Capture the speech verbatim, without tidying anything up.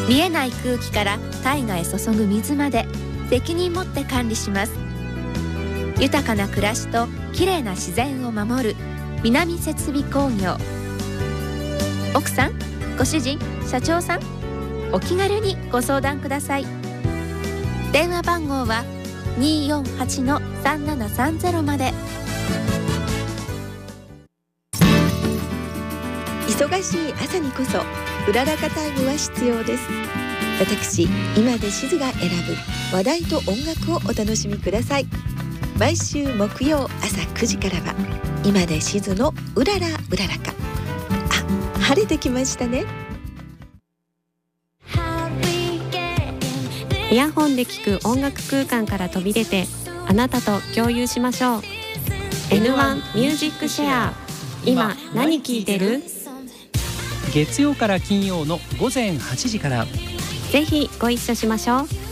見えない空気から大河へ注ぐ水まで責任持って管理します。豊かな暮らしときれいな自然を守る南設備工業。奥さん、ご主人、社長さん、お気軽にご相談ください。電話番号は にーよんはち のさんななさんゼロ まで。 忙しい朝にこそうららかタイムは必要です。私今でしずが選ぶ話題と音楽をお楽しみください。毎週木曜朝くじからは今でしずのうららうららか。あ、晴れてきましたね。 イヤホンで聞く音楽空間から飛び出て、あなたと共有しましょう。 エヌワン ミュージックシェア。今何聞いてる？ 月曜から金曜のごぜんはちじから。 ぜひご一緒しましょう。